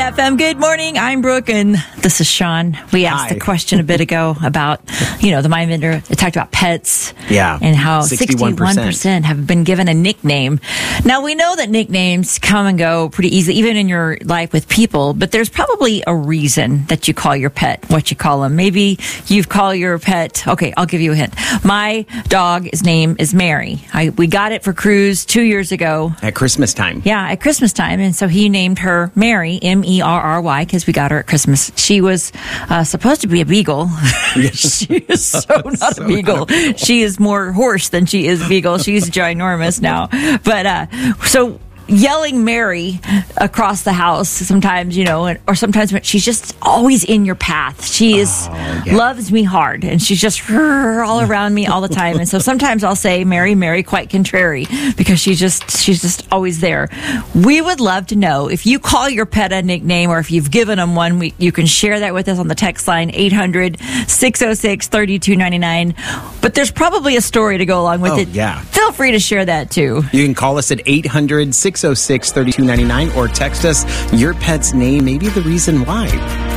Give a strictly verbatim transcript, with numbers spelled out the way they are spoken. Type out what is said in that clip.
F M. Good morning. I'm Brooke, and this is Sean. We asked Hi. the question a bit ago about, you know, the Mind Vendor. It talked about pets. Yeah. And how sixty-one percent. sixty-one percent have been given a nickname. Now, we know that nicknames come and go pretty easily, even in your life with people, but there's probably a reason that you call your pet what you call them. Maybe you call your pet, okay, I'll give you a hint. My dog's name is Mary. I, we got it for Cruz two years ago. At Christmas time. Yeah, at Christmas time. And so he named her Mary, M E R R Y, because we got her at Christmas. She was uh, supposed to be a beagle. She is so not So a beagle. not a beagle. She is more horse than she is beagle. She's ginormous now. But uh, so yelling Mary across the house sometimes, you know, or sometimes when she's just always in your path. She is Oh, yeah. loves me hard, and she's just all around me all the time. And so sometimes I'll say Mary, Mary, quite contrary, because she's just she's just always there. We would love to know if you call your pet a nickname, or if you've given them one. We, you can share that with us on the text line eight hundred, six oh six, three two nine nine. But there's probably a story to go along with Oh, it. yeah. Feel free to share that too. You can call us at eight hundred, six oh six, three two nine nine or text us your pet's name, maybe the reason why.